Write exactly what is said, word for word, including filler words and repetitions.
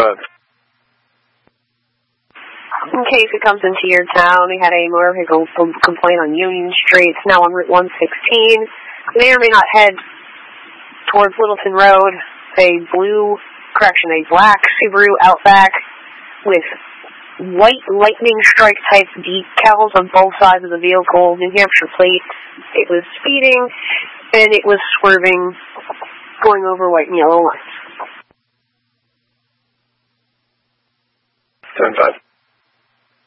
ahead. In case it comes into your town, we had a motor vehicle complaint on Union Street. It's now on Route one sixteen. May or may not head towards Littleton Road. A blue, correction, a black Subaru Outback with white lightning strike type decals on both sides of the vehicle, New Hampshire plate. It was speeding, and it was swerving, going over white and yellow lines. ten five.